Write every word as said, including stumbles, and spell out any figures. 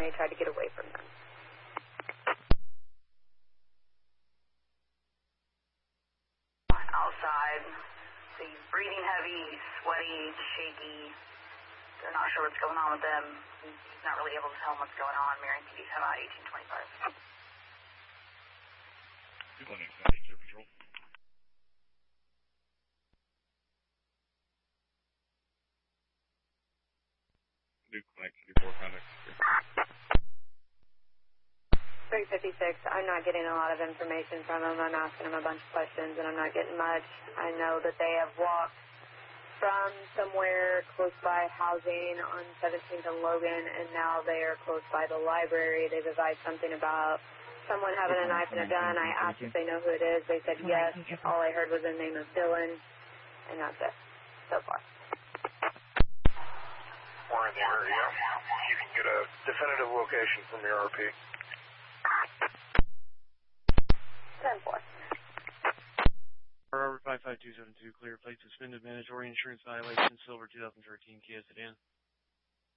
they tried to get away from them. Outside, so he's breathing heavy, he's sweaty, shaky. They're not sure what's going on with them. He's not really able to tell them what's going on. Marion P D, come out eighteen twenty-five. People need to take patrol. New connect thirty-four contact. three fifty-six, I'm not getting a lot of information from them. I'm asking them a bunch of questions, and I'm not getting much. I know that they have walked from somewhere close by housing on seventeenth and Logan, and now they are close by the library. They've advised something about someone having a knife and a gun. I asked if they know who it is. They said yes. All I heard was the name of Dylan, and that's it so far. We're in the area. You can get a definitive location from your R P. ten four. Robert five five two seven two, clear plate, suspended mandatory insurance violation, silver two thousand thirteen Kia sedan.